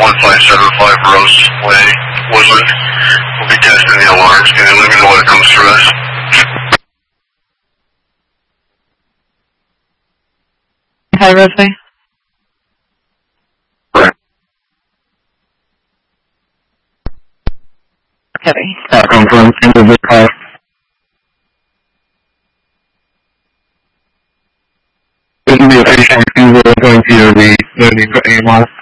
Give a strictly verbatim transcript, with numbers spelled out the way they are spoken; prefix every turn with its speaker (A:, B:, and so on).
A: one five seven five Rose Way, Woodland. We'll be testing the alarms. Can you let me know when it comes through us?
B: Hi, Roseway.
A: Right.
B: Okay.
A: Uh, confirm into the car. This will be a patient who will going to the learning for A M R.